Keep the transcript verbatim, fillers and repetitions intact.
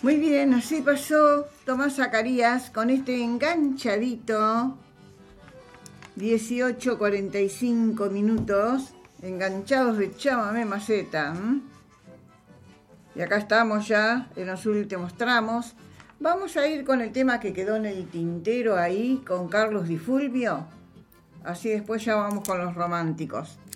Muy bien, así pasó Tomás Zacarías con este enganchadito. dieciocho cuarenta y cinco minutos, enganchados de Chamamé Maceta. ¿m? Y acá estamos ya en los últimos tramos. Vamos a ir con el tema que quedó en el tintero ahí, con Carlos Di Fulvio. Así después ya vamos con los románticos.